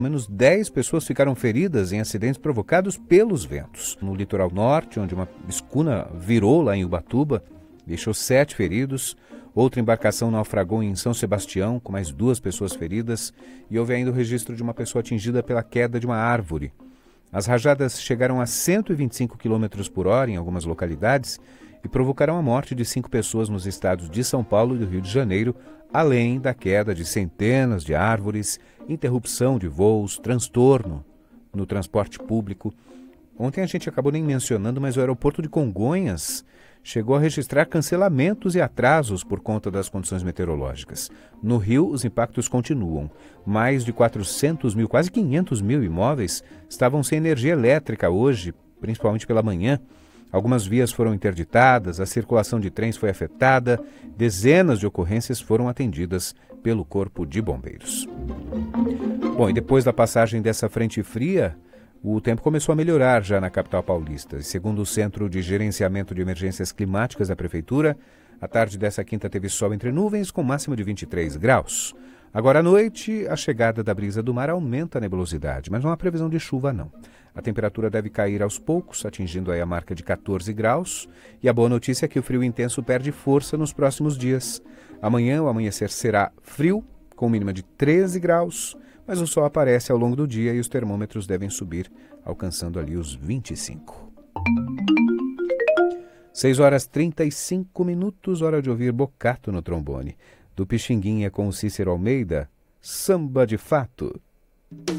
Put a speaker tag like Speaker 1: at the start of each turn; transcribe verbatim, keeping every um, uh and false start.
Speaker 1: menos dez pessoas ficaram feridas em acidentes provocados pelos ventos. No litoral norte, onde uma escuna virou lá em Ubatuba, deixou sete feridos. Outra embarcação naufragou em São Sebastião, com mais duas pessoas feridas. E houve ainda o registro de uma pessoa atingida pela queda de uma árvore. As rajadas chegaram a cento e vinte e cinco quilômetros por hora em algumas localidades e provocaram a morte de cinco pessoas nos estados de São Paulo e do Rio de Janeiro, além da queda de centenas de árvores, interrupção de voos, transtorno no transporte público. Ontem a gente acabou nem mencionando, mas o aeroporto de Congonhas chegou a registrar cancelamentos e atrasos por conta das condições meteorológicas. No Rio, os impactos continuam. Mais de quatrocentos mil, quase quinhentos mil imóveis estavam sem energia elétrica hoje, principalmente pela manhã. Algumas vias foram interditadas, a circulação de trens foi afetada, dezenas de ocorrências foram atendidas pelo Corpo de Bombeiros. Bom, e depois da passagem dessa frente fria, o tempo começou a melhorar já na capital paulista. E segundo o Centro de Gerenciamento de Emergências Climáticas da Prefeitura, a tarde dessa quinta teve sol entre nuvens com máxima de vinte e três graus. Agora à noite, a chegada da brisa do mar aumenta a nebulosidade, mas não há previsão de chuva não. A temperatura deve cair aos poucos, atingindo aí a marca de quatorze graus. E a boa notícia é que o frio intenso perde força nos próximos dias. Amanhã o amanhecer será frio, com mínima de treze graus, mas o sol aparece ao longo do dia e os termômetros devem subir, alcançando ali os vinte e cinco. seis horas e trinta e cinco minutos, hora de ouvir Bocato no trombone. Do Pixinguinha com o Cícero Almeida, Samba de Fato.